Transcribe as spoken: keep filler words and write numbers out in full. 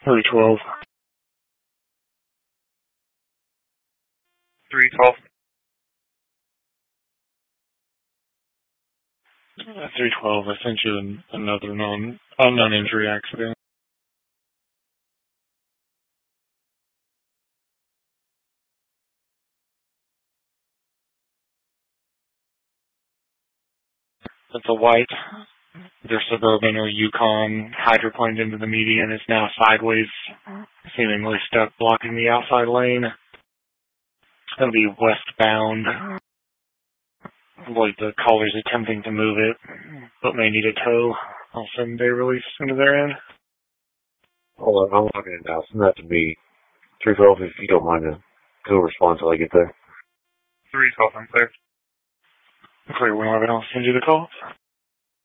three twelve. three twelve. Uh, three twelve, I sent you an, another non, unknown injury accident. It's a white, either Suburban or Yukon, hydroplaned into the median, is now sideways, seemingly stuck, blocking the outside lane. It's going to be westbound. I believe the caller's attempting to move it, but may need a tow. I'll send day release into their end. Hold on, I'm logging it now. Send that to me. three twelve, if you don't mind to go respond until I get there. three twelve, I'm clear. Clear, when I'll send you the call.